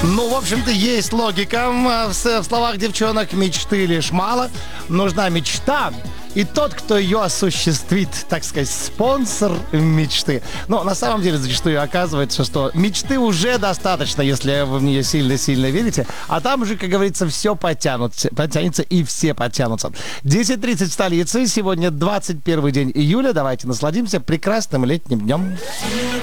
Ну, в общем-то, есть логика в словах девчонок. Мечты лишь мало. Нужна мечта. И тот, кто ее осуществит, так сказать, спонсор мечты. Но на самом деле зачастую оказывается, что мечты уже достаточно, если вы в нее сильно-сильно верите. А там уже, как говорится, все потянется и все потянутся. 10:30 в столице. Сегодня 21 день июля. Давайте насладимся прекрасным летним днем.